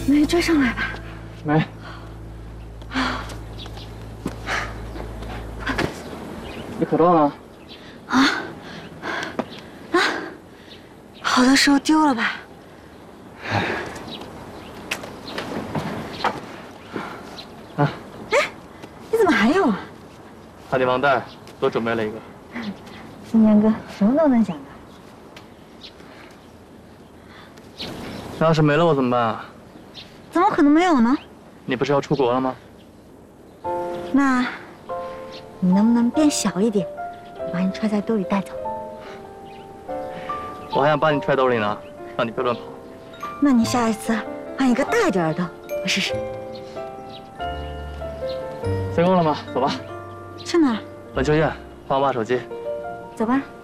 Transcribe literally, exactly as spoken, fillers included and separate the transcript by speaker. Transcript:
Speaker 1: 没追上来吧？
Speaker 2: 没。你口罩呢？
Speaker 1: 啊啊！好的时候丢了吧？
Speaker 2: 啊！
Speaker 1: 哎，你怎么还有啊？
Speaker 2: 怕你忘带，多准备了一个。
Speaker 1: 新年哥什么都能想到。
Speaker 2: 那要是没了我怎么办啊？
Speaker 1: 怎么可能没有呢？
Speaker 2: 你不是要出国了吗？
Speaker 1: 那，你能不能变小一点？我把你揣在兜里带走。
Speaker 2: 我还想把你揣兜里呢，让你别乱跑。
Speaker 1: 那你下一次换一个大一点的兜，我试试。
Speaker 2: 塞够了吗？走吧。
Speaker 1: 去哪儿？
Speaker 2: 篮球院，帮我把手机。
Speaker 1: 走吧。